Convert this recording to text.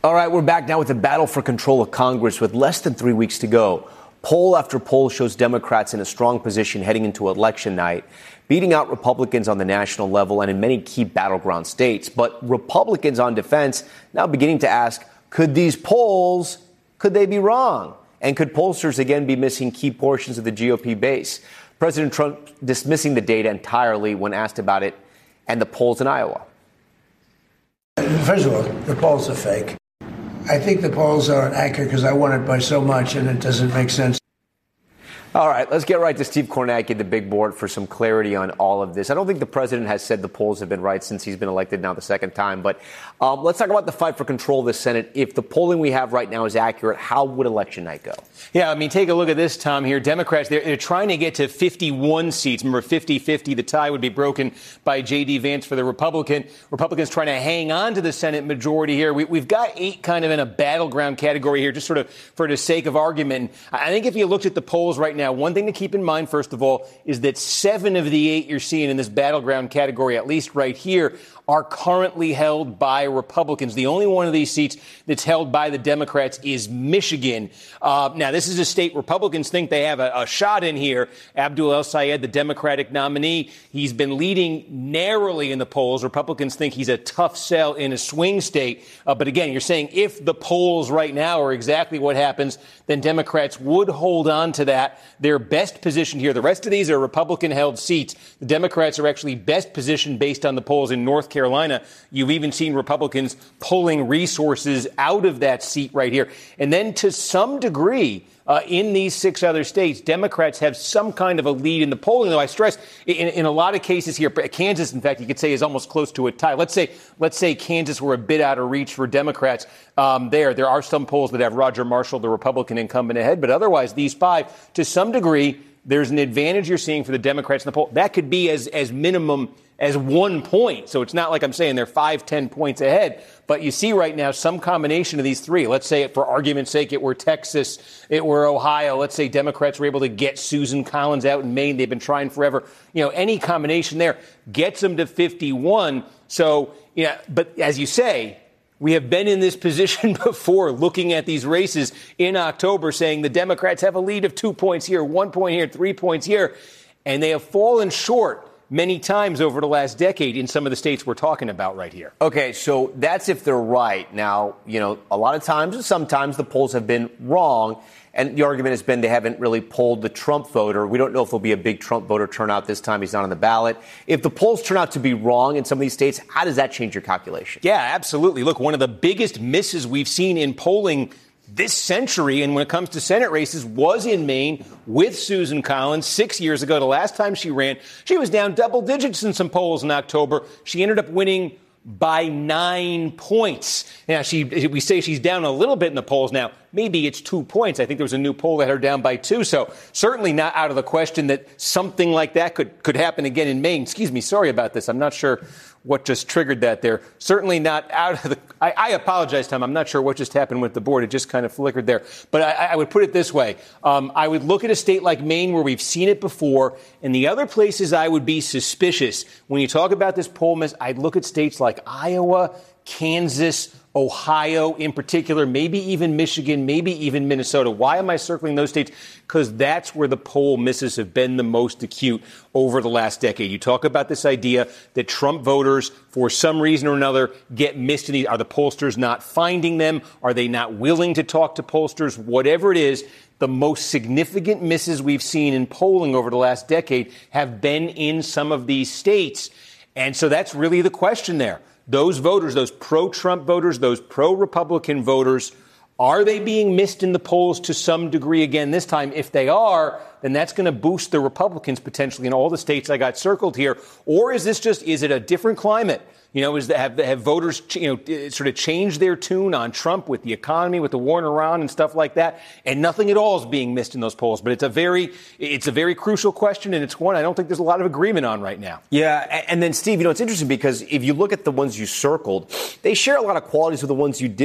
All right, we're back now with the battle for control of Congress with less than 3 weeks to go. Poll after poll shows Democrats in a strong position heading into election night, beating out Republicans on the national level and in many key battleground states. But Republicans on defense now beginning to ask, could these polls, could they be wrong? And could pollsters again be missing key portions of the GOP base? President Trump dismissing the data entirely when asked about it and the polls in Iowa. First of all, the polls are fake. I think the polls aren't accurate because I won it by so much and it doesn't make sense. All right, let's get right to Steve Kornacki, the big board, for some clarity on all of this. I don't think the president has said the polls have been right since he's been elected now the second time. But let's talk about the fight for control of the Senate. If the polling we have right now is accurate, how would election night go? Yeah, I mean, take a look at this, Tom, here. Democrats, they're trying to get to 51 seats. Remember, 50-50, the tie would be broken by J.D. Vance for the Republicans trying to hang on to the Senate majority here. We've got 8 kind of in a battleground category here, just sort of for the sake of argument. I think if you looked at the polls right now, one thing to keep in mind, first of all, is that 7 of the 8 you're seeing in this battleground category, at least right here, are currently held by Republicans. The only one of these seats that's held by the Democrats is Michigan. Now, this is a state Republicans think they have a shot in here. Abdul El-Sayed, the Democratic nominee, he's been leading narrowly in the polls. Republicans think he's a tough sell in a swing state. But again, you're saying if the polls right now are exactly what happens, then Democrats would hold on to that. Their best position here. The rest of these are Republican-held seats. The Democrats are actually best positioned based on the polls in North Carolina. You've even seen Republicans pulling resources out of that seat right here. And then to some degree, in these 6 other states, Democrats have some kind of a lead in the polling, though I stress in a lot of cases here, Kansas, in fact, you could say is almost close to a tie. Let's say Kansas were a bit out of reach for Democrats. There are some polls that have Roger Marshall, the Republican incumbent, ahead, but otherwise these 5, to some degree, there's an advantage you're seeing for the Democrats in the poll. That could be as minimum as 1 point. So it's not like I'm saying they're 5-10 points ahead. But you see right now some combination of these 3. Let's say, for argument's sake, it were Texas, it were Ohio. Let's say Democrats were able to get Susan Collins out in Maine. They've been trying forever. Any combination there gets them to 51. So, but as you say, we have been in this position before, looking at these races in October, saying the Democrats have a lead of 2 points here, 1 point here, 3 points here, and they have fallen short many times over the last decade in some of the states we're talking about right here. Okay, so that's if they're right. Now, a lot of times, sometimes the polls have been wrong, and the argument has been they haven't really polled the Trump voter. We don't know if there'll be a big Trump voter turnout this time. He's not on the ballot. If the polls turn out to be wrong in some of these states, how does that change your calculation? Yeah, absolutely. Look, one of the biggest misses we've seen in polling this century, and when it comes to Senate races, was in Maine with Susan Collins 6 years ago. The last time she ran, she was down double digits in some polls in October. She ended up winning by 9 points. Now, we say she's down a little bit in the polls now. Maybe it's 2 points. I think there was a new poll that had her down by 2. So certainly not out of the question that something like that could happen again in Maine. Excuse me. Sorry about this. I'm not sure what just triggered that there. Certainly not out of the... I apologize, Tom. I'm not sure what just happened with the board. It just kind of flickered there. But I would put it this way. I would look at a state like Maine where we've seen it before. And the other places I would be suspicious. When you talk about this poll miss, I'd look at states like Iowa, Kansas, Ohio in particular, maybe even Michigan, maybe even Minnesota. Why am I circling those states? Because that's where the poll misses have been the most acute over the last decade. You talk about this idea that Trump voters, for some reason or another, get missed in these. Are the pollsters not finding them? Are they not willing to talk to pollsters? Whatever it is, the most significant misses we've seen in polling over the last decade have been in some of these states. And so that's really the question there. Those voters, those pro-Trump voters, those pro-Republican voters, are they being missed in the polls to some degree again this time? If they are, then that's going to boost the Republicans potentially in all the states I got circled here. Or is it a different climate? Have voters, sort of changed their tune on Trump with the economy, with the war in Iran and stuff like that, and nothing at all is being missed in those polls. But it's a very crucial question, and it's one I don't think there's a lot of agreement on right now. Yeah, and then Steve, it's interesting because if you look at the ones you circled, they share a lot of qualities with the ones you did